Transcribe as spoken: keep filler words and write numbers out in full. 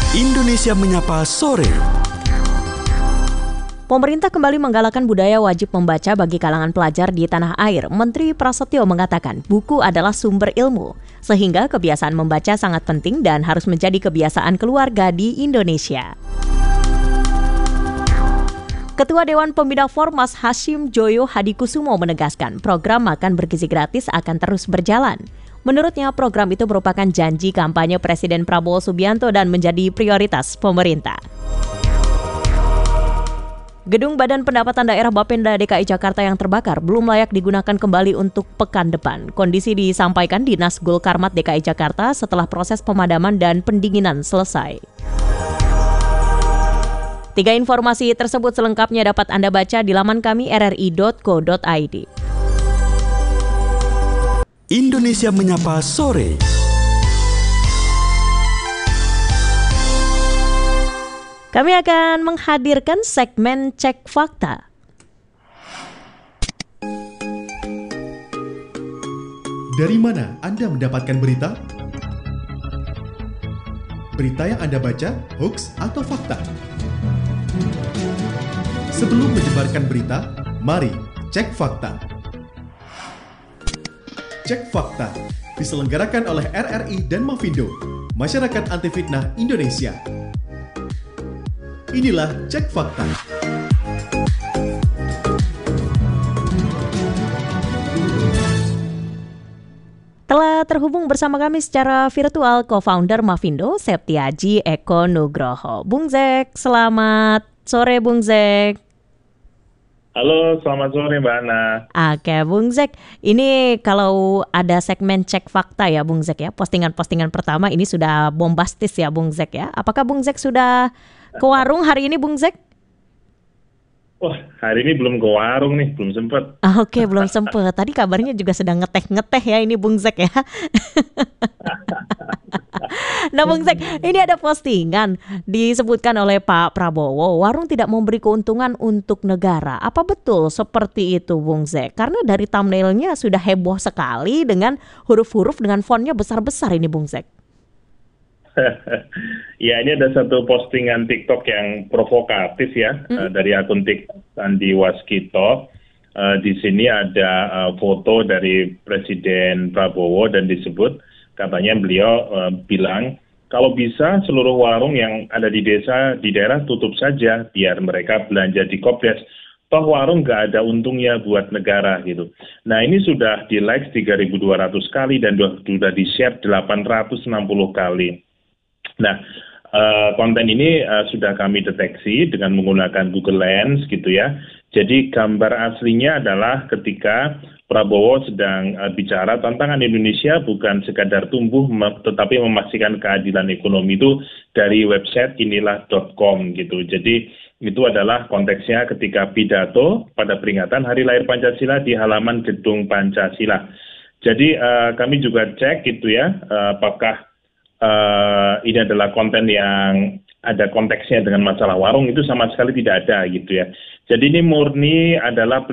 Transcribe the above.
Indonesia Menyapa Sore. Pemerintah kembali menggalakkan budaya wajib membaca bagi kalangan pelajar di tanah air. Menteri Prasetyo mengatakan buku adalah sumber ilmu, sehingga kebiasaan membaca sangat penting dan harus menjadi kebiasaan keluarga di Indonesia. Ketua Dewan Pembina Formas Hashim Joyo Hadikusumo menegaskan program makan bergizi gratis akan terus berjalan. Menurutnya program itu merupakan janji kampanye Presiden Prabowo Subianto dan menjadi prioritas pemerintah. Gedung Badan Pendapatan Daerah Bapenda D K I Jakarta yang terbakar belum layak digunakan kembali untuk pekan depan. Kondisi disampaikan Dinas Gulkarmat D K I Jakarta setelah proses pemadaman dan pendinginan selesai. Tiga informasi tersebut selengkapnya dapat Anda baca di laman kami r r i dot co dot i d. Indonesia Menyapa Sore. Kami akan menghadirkan segmen Cek Fakta. Dari mana Anda mendapatkan berita? Berita yang Anda baca, hoax atau fakta? Sebelum menyebarkan berita, mari cek fakta. Cek Fakta diselenggarakan oleh R R I dan Mafindo, Masyarakat Anti Fitnah Indonesia. Inilah Cek Fakta. Telah terhubung bersama kami secara virtual co-founder Mafindo, Septiaji Eko Nugroho. Bung Zek, selamat sore Bung Zek. Halo, selamat sore Mbak Ana. Oke, Bung Zek, ini kalau ada segmen Cek Fakta ya Bung Zek ya, postingan-postingan pertama ini sudah bombastis ya Bung Zek ya. Apakah Bung Zek sudah ke warung hari ini Bung Zek? Wah, hari ini belum ke warung nih, belum sempat. Ah, Oke, belum sempat. Tadi kabarnya juga sedang ngeteh-ngeteh ya ini Bung Zek ya. Nah Bung Zek, ini ada postingan disebutkan oleh Pak Prabowo, warung tidak memberi keuntungan untuk negara. Apa betul seperti itu Bung Zek? Karena dari thumbnailnya sudah heboh sekali dengan huruf-huruf dengan fontnya besar-besar ini Bung Zek. Ya, ini ada satu postingan TikTok yang provokatif ya, mm. uh, dari akun TikTok Sandi Waskito. Uh, di sini ada uh, foto dari Presiden Prabowo dan disebut katanya beliau uh, bilang kalau bisa seluruh warung yang ada di desa di daerah tutup saja biar mereka belanja di Kopdes. Toh warung nggak ada untungnya buat negara gitu. Nah ini sudah di like tiga ribu dua ratus kali dan sudah di share delapan ratus enam puluh kali. Nah, uh, konten ini uh, sudah kami deteksi dengan menggunakan Google Lens gitu ya. Jadi gambar aslinya adalah ketika Prabowo sedang uh, bicara tantangan Indonesia bukan sekadar tumbuh mem- tetapi memastikan keadilan ekonomi itu dari website inilah dot com gitu. Jadi itu adalah konteksnya ketika pidato pada peringatan Hari Lahir Pancasila di halaman Gedung Pancasila. Jadi uh, kami juga cek gitu ya, uh, apakah Uh, ini adalah konten yang ada konteksnya dengan masalah warung, itu sama sekali tidak ada gitu ya. Jadi ini murni adalah